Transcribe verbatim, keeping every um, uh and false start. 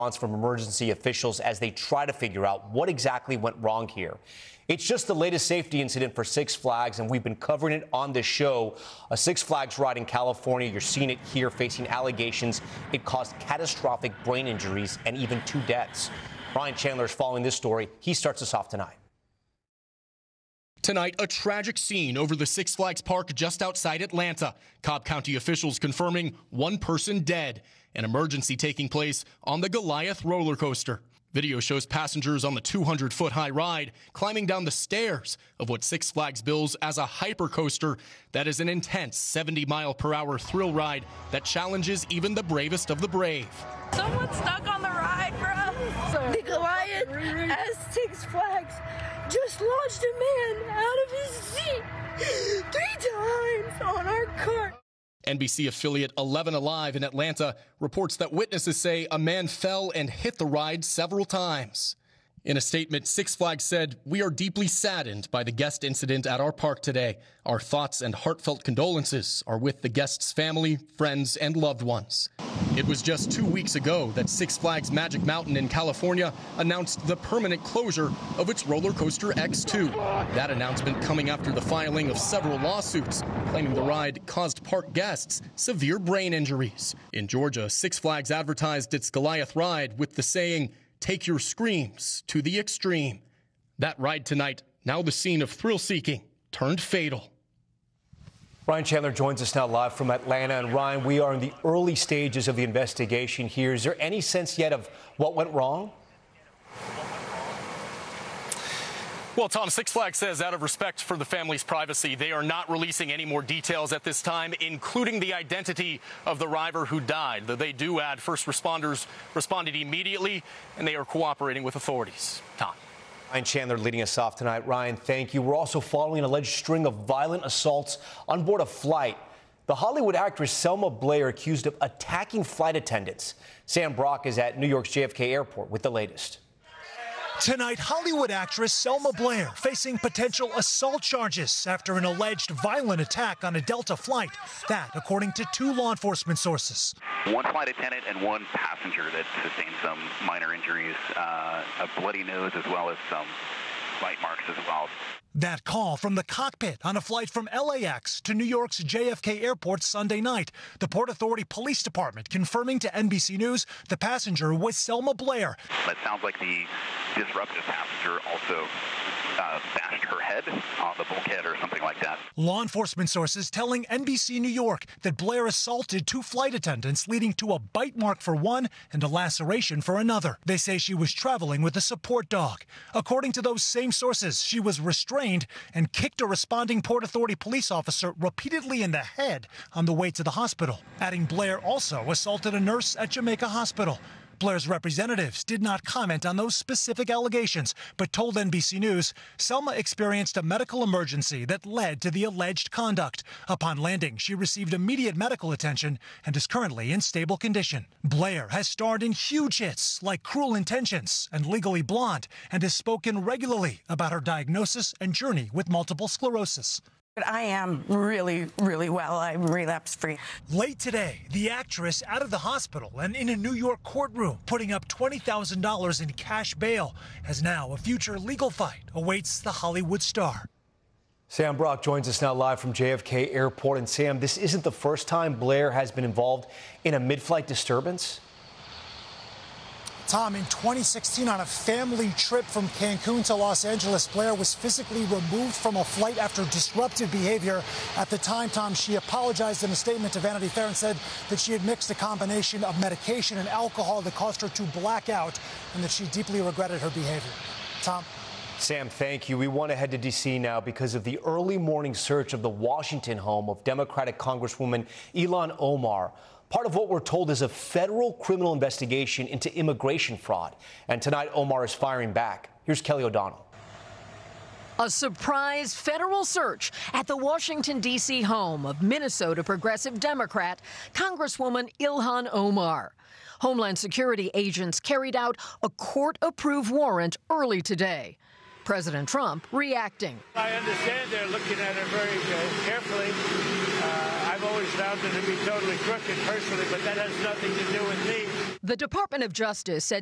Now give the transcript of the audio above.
From emergency officials as they try to figure out what exactly went wrong here. It's just the latest safety incident for Six Flags, and we've been covering it on this show. A Six Flags ride in California, you're seeing it here, facing allegations it caused catastrophic brain injuries and even two deaths. Ryan Chandler is following this story. He starts us off tonight. Tonight, a tragic scene over the Six Flags park just outside Atlanta. Cobb County officials confirming one person dead. An emergency taking place on the Goliath roller coaster. Video shows passengers on the two hundred foot high ride climbing down the stairs of what Six Flags bills as a hypercoaster that is an intense seventy mile per hour thrill ride that challenges even the bravest of the brave. Someone's stuck on the ride, bro. The Goliath at Six Flags just launched a man out of his seat three times on our cart. N B C affiliate eleven Alive in Atlanta reports that witnesses say a man fell and hit the ride several times. In a statement, Six Flags said, "We are deeply saddened by the guest incident at our park today. Our thoughts and heartfelt condolences are with the guest's family, friends, and loved ones." It was just two weeks ago that Six Flags Magic Mountain in California announced the permanent closure of its roller coaster X two. That announcement coming after the filing of several lawsuits claiming the ride caused park guests severe brain injuries. In Georgia, Six Flags advertised its Goliath ride with the saying, "Take your screams to the extreme." That ride tonight, now the scene of thrill-seeking, turned fatal. Ryan Chandler joins us now live from Atlanta. And Ryan, we are in the early stages of the investigation here. Is there any sense yet of what went wrong? Well, Tom, Six Flags says out of respect for the family's privacy, they are not releasing any more details at this time, including the identity of the driver who died. Though they do add first responders responded immediately, and they are cooperating with authorities. Tom. Ryan Chandler leading us off tonight. Ryan, thank you. We're also following an alleged string of violent assaults on board a flight. The Hollywood actress Selma Blair accused of attacking flight attendants. Sam Brock is at New York's J F K Airport with the latest. Tonight, Hollywood actress Selma Blair facing potential assault charges after an alleged violent attack on a Delta flight. That, according to two law enforcement sources. One flight attendant and one passenger that sustained some minor injuries, uh, a bloody nose as well as some bite marks as well. That call from the cockpit on a flight from L A X to New York's J F K Airport Sunday night. The Port Authority Police Department confirming to N B C News the passenger was Selma Blair. It sounds like the disruptive passenger also uh, bashed her head on the bulkhead or something like that. Law enforcement sources telling N B C New York that Blair assaulted two flight attendants, leading to a bite mark for one and a laceration for another. They say she was traveling with a support dog. According to those same sources, she was restrained and kicked a responding Port Authority police officer repeatedly in the head on the way to the hospital. Adding Blair also assaulted a nurse at Jamaica Hospital. Blair's representatives did not comment on those specific allegations, but told N B C News Selma experienced a medical emergency that led to the alleged conduct. Upon landing, she received immediate medical attention and is currently in stable condition. Blair has starred in huge hits like Cruel Intentions and Legally Blonde and has spoken regularly about her diagnosis and journey with multiple sclerosis. I am really, really well. I'm relapse-free. Late today, the actress out of the hospital and in a New York courtroom putting up twenty thousand dollars in cash bail, as now a future legal fight awaits the Hollywood star. Sam Brock joins us now live from J F K Airport. And Sam, this isn't the first time Blair has been involved in a mid-flight disturbance. Tom, in twenty sixteen, on a family trip from Cancun to Los Angeles, Blair was physically removed from a flight after disruptive behavior. At the time, Tom, she apologized in a statement to Vanity Fair and said that she had mixed a combination of medication and alcohol that caused her to black out and that she deeply regretted her behavior. Tom? Sam, thank you. We want to head to D C now because of the early morning search of the Washington home of Democratic Congresswoman Ilhan Omar. Part of what we're told is a federal criminal investigation into immigration fraud. And tonight, Omar is firing back. Here's Kelly O'Donnell. A surprise federal search at the Washington, D C home of Minnesota Progressive Democrat Congresswoman Ilhan Omar. Homeland Security agents carried out a court-approved warrant early today. President Trump reacting. I understand they're looking at it very uh, carefully. Uh, I'm I've always found it to be totally crooked personally, but that has nothing to do with me. The Department of Justice said